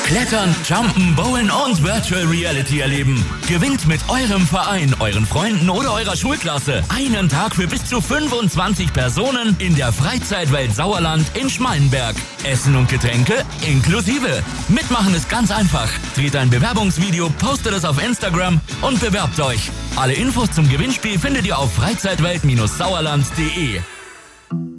Klettern, Jumpen, Bowlen und Virtual Reality erleben. Gewinnt mit eurem Verein, euren Freunden oder eurer Schulklasse einen Tag für bis zu 25 Personen in der Freizeitwelt Sauerland in Schmallenberg. Essen und Getränke inklusive. Mitmachen ist ganz einfach. Dreht ein Bewerbungsvideo, postet es auf Instagram und bewerbt euch. Alle Infos zum Gewinnspiel findet ihr auf freizeitwelt-sauerland.de.